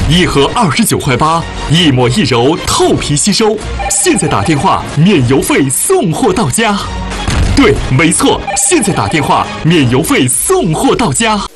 一盒29.8块，一抹一柔，透皮吸收。现在打电话免邮费送货到家。对，没错，现在打电话免邮费送货到家。